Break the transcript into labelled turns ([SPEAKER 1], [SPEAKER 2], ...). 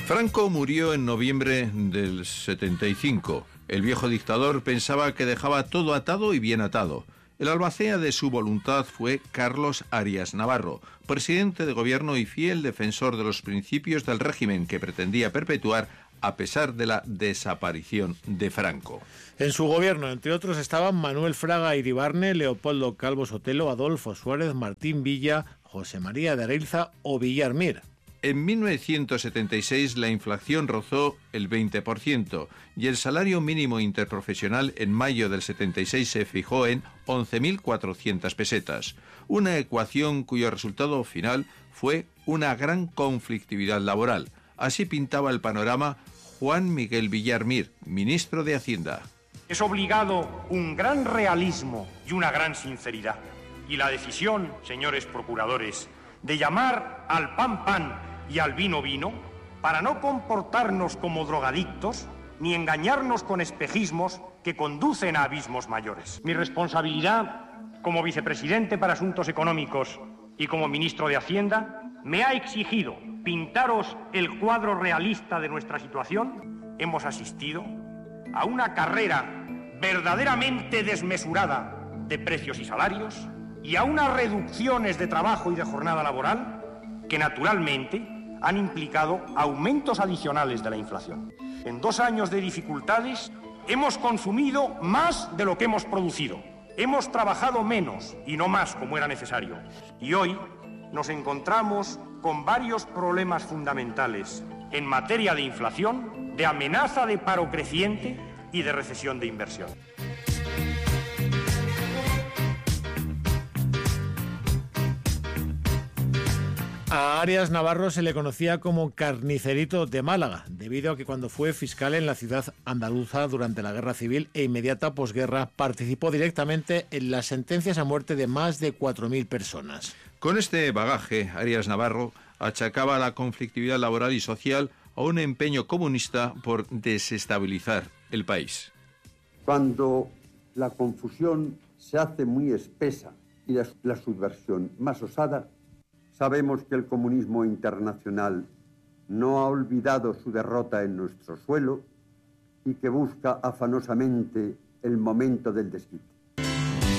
[SPEAKER 1] Franco murió en noviembre del 75. El viejo dictador pensaba que dejaba todo atado y bien atado. El albacea de su voluntad fue Carlos Arias Navarro, presidente de gobierno y fiel defensor de los principios del régimen que pretendía perpetuar a pesar de la desaparición de Franco.
[SPEAKER 2] En su gobierno, entre otros, estaban Manuel Fraga Iribarne, Leopoldo Calvo Sotelo, Adolfo Suárez, Martín Villa, José María de Areilza o Villar Mir.
[SPEAKER 1] En 1976 la inflación rozó el 20% y el salario mínimo interprofesional en mayo del 76 se fijó en 11.400 pesetas, una ecuación cuyo resultado final fue una gran conflictividad laboral. Así pintaba el panorama Juan Miguel Villar Mir, ministro de Hacienda.
[SPEAKER 3] Es obligado un gran realismo y una gran sinceridad. Y la decisión, señores procuradores, de llamar al pan pan y al vino vino, para no comportarnos como drogadictos, ni engañarnos con espejismos que conducen a abismos mayores. Mi responsabilidad como vicepresidente para Asuntos Económicos y como ministro de Hacienda me ha exigido pintaros el cuadro realista de nuestra situación. Hemos asistido a una carrera verdaderamente desmesurada de precios y salarios y a unas reducciones de trabajo y de jornada laboral que naturalmente han implicado aumentos adicionales de la inflación. En 2 años de dificultades hemos consumido más de lo que hemos producido. Hemos trabajado menos y no más como era necesario. Y hoy nos encontramos con varios problemas fundamentales en materia de inflación, de amenaza de paro creciente y de recesión de inversión.
[SPEAKER 2] A Arias Navarro se le conocía como Carnicerito de Málaga, debido a que cuando fue fiscal en la ciudad andaluza durante la Guerra Civil e inmediata posguerra participó directamente en las sentencias a muerte de más de 4.000 personas.
[SPEAKER 1] Con este bagaje, Arias Navarro achacaba la conflictividad laboral y social a un empeño comunista por desestabilizar el país.
[SPEAKER 4] Cuando la confusión se hace muy espesa y la subversión más osada, sabemos que el comunismo internacional no ha olvidado su derrota en nuestro suelo y que busca afanosamente el momento del desquite.